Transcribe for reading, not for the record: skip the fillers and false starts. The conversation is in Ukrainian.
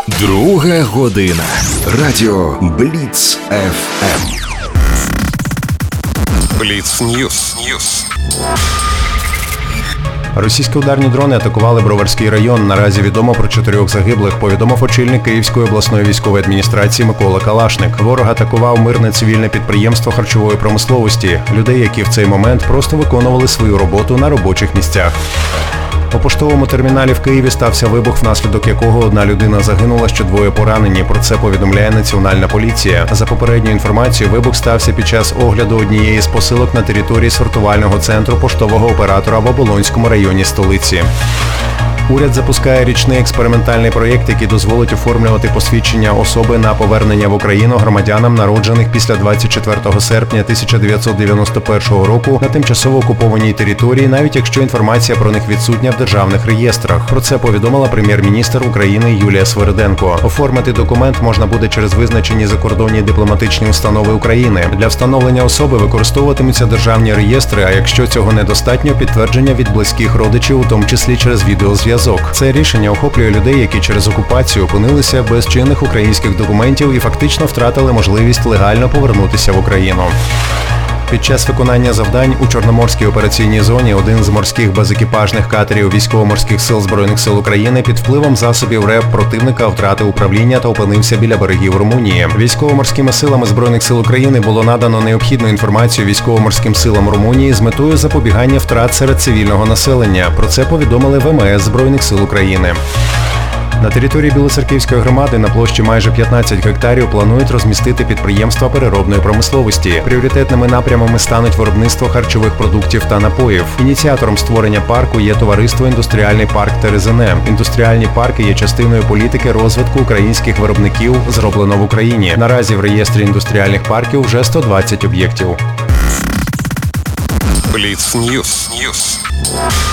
Друга година. Радіо Бліц ФМ. Бліц Ньюс. Російські ударні дрони атакували Броварський район. Наразі відомо про 4 загиблих, повідомив очільник Київської обласної військової адміністрації Микола Калашник. Ворог атакував мирне цивільне підприємство харчової промисловості. Людей, які в цей момент просто виконували свою роботу на робочих місцях. У поштовому терміналі в Києві стався вибух, внаслідок якого одна людина загинула, ще 2 поранені. Про це повідомляє Національна поліція. За попередньою інформацією, вибух стався під час огляду однієї з посилок на території сортувального центру поштового оператора в Оболонському районі столиці. Уряд запускає річний експериментальний проєкт, який дозволить оформлювати посвідчення особи на повернення в Україну громадянам, народжених після 24 серпня 1991 року на тимчасово окупованій території, навіть якщо інформація про них відсутня в державних реєстрах. Про це повідомила прем'єр-міністр України Юлія Свериденко. Оформити документ можна буде через визначені закордонні дипломатичні установи України. Для встановлення особи використовуватимуться державні реєстри, а якщо цього недостатньо, підтвердження від близьких родичів, у тому числі через відеозв'язок. Це рішення охоплює людей, які через окупацію опинилися без чинних українських документів і фактично втратили можливість легально повернутися в Україну. Під час виконання завдань у Чорноморській операційній зоні один з морських безекіпажних катерів Військово-морських сил Збройних сил України під впливом засобів РЕБ противника втратив управління та опинився біля берегів Румунії. Військово-морськими силами Збройних сил України було надано необхідну інформацію Військово-морським силам Румунії з метою запобігання втрат серед цивільного населення. Про це повідомили ВМС Збройних сил України. На території Білоцерківської громади на площі майже 15 гектарів планують розмістити підприємства переробної промисловості. Пріоритетними напрямами стануть виробництво харчових продуктів та напоїв. Ініціатором створення парку є товариство «Індустріальний парк Терезине». Індустріальні парки є частиною політики розвитку українських виробників, зроблено в Україні. Наразі в реєстрі індустріальних парків вже 120 об'єктів. Бліц Ньюс.